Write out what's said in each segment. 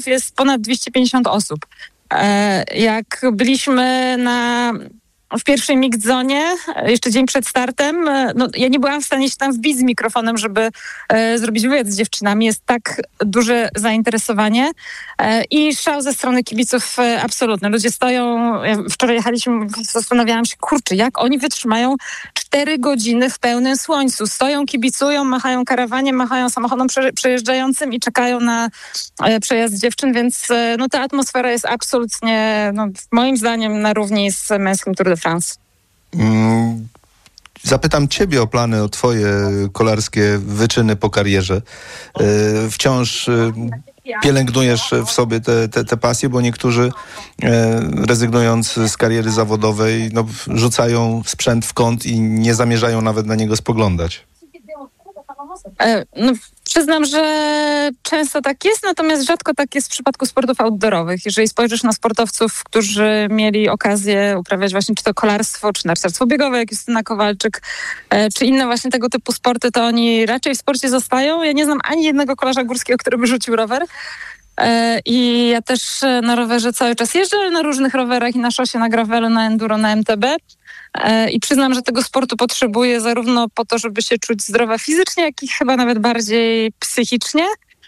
jest ponad 250 osób. Jak byliśmy w pierwszej mixed zonie, jeszcze dzień przed startem, ja nie byłam w stanie się tam wbić z mikrofonem, żeby zrobić wywiad z dziewczynami. Jest tak duże zainteresowanie i szał ze strony kibiców absolutny. Ludzie stoją, wczoraj jechaliśmy, zastanawiałam się, kurczę, jak oni wytrzymają 4 godziny w pełnym słońcu. Stoją, kibicują, machają karawanie, machają samochodom przejeżdżającym i czekają na przejazd dziewczyn, więc ta atmosfera jest absolutnie, moim zdaniem, na równi z męskim Tour de France. Zapytam ciebie o plany, o twoje kolarskie wyczyny po karierze. Wciąż pielęgnujesz w sobie te pasje, bo niektórzy rezygnując z kariery zawodowej, rzucają sprzęt w kąt i nie zamierzają nawet na niego spoglądać. Przyznam, że często tak jest, natomiast rzadko tak jest w przypadku sportów outdoorowych. Jeżeli spojrzysz na sportowców, którzy mieli okazję uprawiać właśnie czy to kolarstwo, czy narciarstwo biegowe, jak Justyna Kowalczyk, czy inne właśnie tego typu sporty, to oni raczej w sporcie zostają. Ja nie znam ani jednego kolarza górskiego, który by rzucił rower. I ja też na rowerze cały czas jeżdżę, na różnych rowerach i na szosie, na gravelu, na enduro, na MTB. I przyznam, że tego sportu potrzebuję zarówno po to, żeby się czuć zdrowa fizycznie, jak i chyba nawet bardziej psychicznie.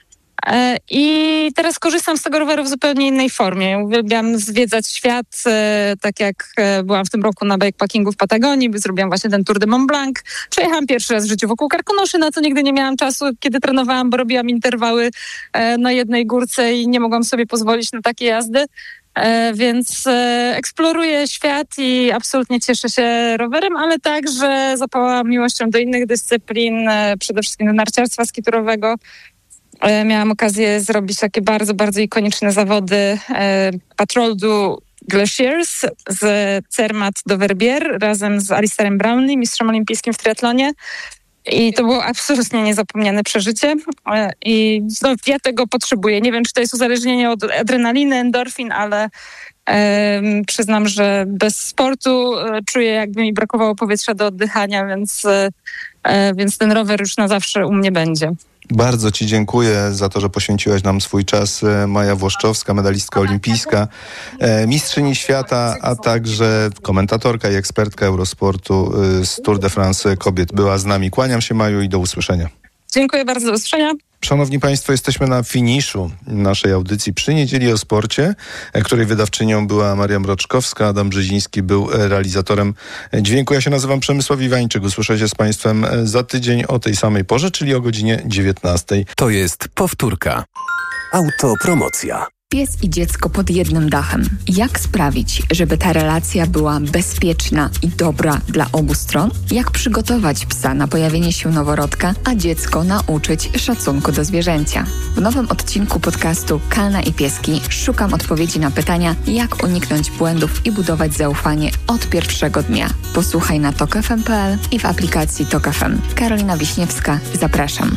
I teraz korzystam z tego roweru w zupełnie innej formie. Uwielbiam zwiedzać świat, tak jak byłam w tym roku na bikepackingu w Patagonii, zrobiłam właśnie ten Tour de Mont Blanc. Przejechałam pierwszy raz w życiu wokół Karkonoszy, na co nigdy nie miałam czasu, kiedy trenowałam, bo robiłam interwały na jednej górce i nie mogłam sobie pozwolić na takie jazdy. Więc eksploruję świat i absolutnie cieszę się rowerem, ale także zapałam miłością do innych dyscyplin, przede wszystkim do narciarstwa skiturowego. Miałam okazję zrobić takie bardzo, bardzo ikoniczne zawody Patrol du Glaciers z Zermatt do Verbier razem z Alisterem Brownlee, mistrzem olimpijskim w triatlonie. I to było absolutnie niezapomniane przeżycie i ja tego potrzebuję. Nie wiem, czy to jest uzależnienie od adrenaliny, endorfin, ale przyznam, że bez sportu czuję, jakby mi brakowało powietrza do oddychania, więc ten rower już na zawsze u mnie będzie. Bardzo ci dziękuję za to, że poświęciłaś nam swój czas. Maja Włoszczowska, medalistka olimpijska, mistrzyni świata, a także komentatorka i ekspertka Eurosportu z Tour de France kobiet była z nami. Kłaniam się, Maju, i do usłyszenia. Dziękuję bardzo, do usłyszenia. Szanowni Państwo, jesteśmy na finiszu naszej audycji przy Niedzieli o Sporcie, której wydawczynią była Maria Mroczkowska, Adam Brzeziński był realizatorem dźwięku. Ja się nazywam Przemysław Iwańczyk. Usłyszę się z Państwem za tydzień o tej samej porze, czyli o godzinie 19:00. To jest powtórka. Autopromocja. Pies i dziecko pod jednym dachem. Jak sprawić, żeby ta relacja była bezpieczna i dobra dla obu stron? Jak przygotować psa na pojawienie się noworodka, a dziecko nauczyć szacunku do zwierzęcia? W nowym odcinku podcastu Kalna i Pieski szukam odpowiedzi na pytania, jak uniknąć błędów i budować zaufanie od pierwszego dnia. Posłuchaj na tokfm.pl i w aplikacji Tok FM. Karolina Wiśniewska, zapraszam.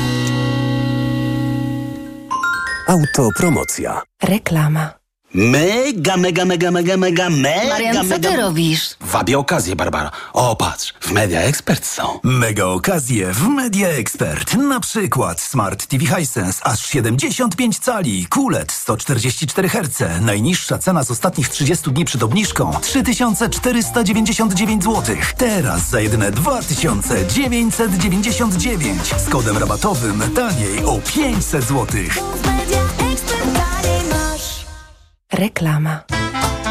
Autopromocja. Reklama. Mega. Marian, co ty robisz? Wabię okazję, Barbara. O, patrz, w Media Expert są. Mega okazje w Media Expert. Na przykład Smart TV Hisense aż 75 cali, QLED 144 Hz. Najniższa cena z ostatnich 30 dni przed obniżką 3499 zł. Teraz za jedyne 2999. Z kodem rabatowym taniej o 500 zł. Reklama.